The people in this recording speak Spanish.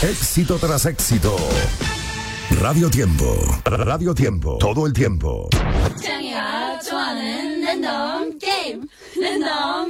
Éxito tras éxito. Radio Tiempo. Radio Tiempo. Todo el tiempo.